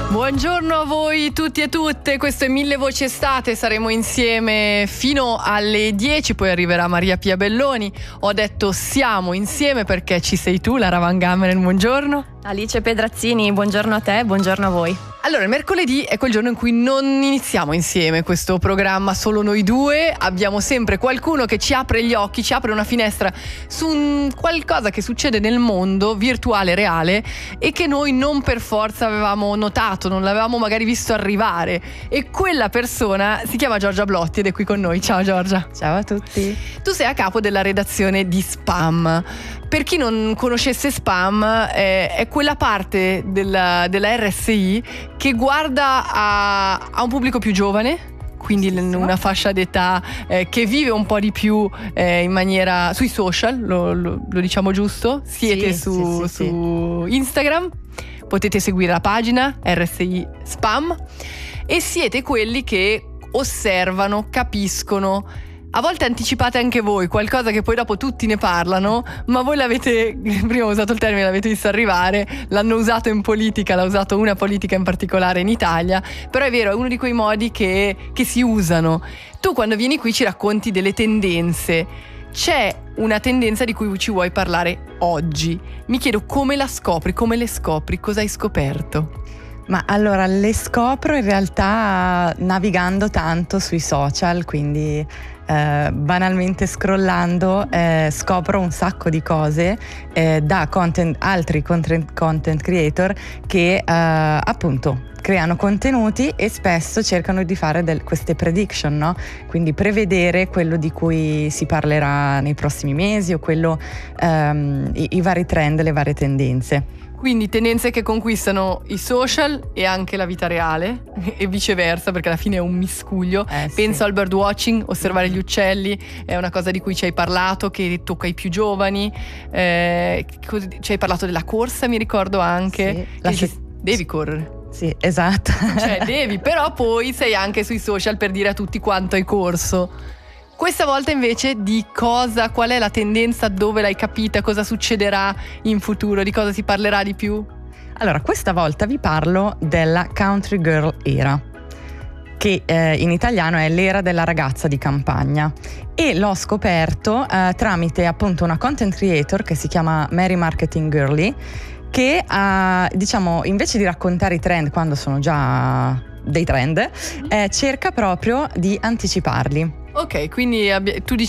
Buongiorno a voi tutti e tutte, questo è Mille Voci Estate, saremo insieme fino alle 10, poi arriverà Maria Pia Belloni. Ho detto siamo insieme perché ci sei tu, Lara Van Gammeren, buongiorno. Alice Pedrazzini, buongiorno a te, buongiorno a voi. Allora, il mercoledì è quel giorno in cui non iniziamo insieme questo programma solo noi due, abbiamo sempre qualcuno che ci apre gli occhi, ci apre una finestra su qualcosa che succede nel mondo virtuale, reale, e che noi non per forza avevamo notato, non l'avevamo magari visto arrivare, e quella persona si chiama Giorgia Blotti ed è qui con noi. Ciao Giorgia. Ciao a tutti. Tu sei a capo della redazione di Spam. Per chi non conoscesse Spam, è quella parte della RSI che guarda a un pubblico più giovane, quindi una fascia d'età che vive un po' di più in maniera sui social, lo diciamo giusto? Siete su Instagram, potete seguire la pagina RSI Spam e siete quelli che osservano, capiscono. A volte anticipate anche voi qualcosa che poi dopo tutti ne parlano, ma voi l'avete, prima ho usato il termine, l'avete visto arrivare, l'hanno usato in politica, l'ha usato una politica in particolare in Italia, però è vero, è uno di quei modi che si usano. Tu quando vieni qui ci racconti delle tendenze, c'è una tendenza di cui ci vuoi parlare oggi. Mi chiedo come la scopri, come le scopri, cosa hai scoperto? Ma allora le scopro in realtà navigando tanto sui social, quindi banalmente scrollando scopro un sacco di cose da altri content creator che appunto creano contenuti e spesso cercano di fare queste prediction, no? Quindi prevedere quello di cui si parlerà nei prossimi mesi o quello i vari trend, le varie tendenze. Quindi tendenze che conquistano i social e anche la vita reale e viceversa, perché alla fine è un miscuglio. Penso al birdwatching, osservare gli uccelli, è una cosa di cui ci hai parlato, che tocca i più giovani. Ci hai parlato della corsa, mi ricordo anche. Devi correre. Sì, esatto. Cioè devi, però poi sei anche sui social per dire a tutti quanto hai corso. Questa volta invece qual è la tendenza, dove l'hai capita, cosa succederà in futuro, di cosa si parlerà di più? Allora, questa volta vi parlo della Country Girl Era, che in italiano è l'era della ragazza di campagna, e l'ho scoperto tramite appunto una content creator che si chiama Mary Marketing Girly, che diciamo invece di raccontare i trend quando sono già dei trend, cerca proprio di anticiparli. Ok, quindi tu dici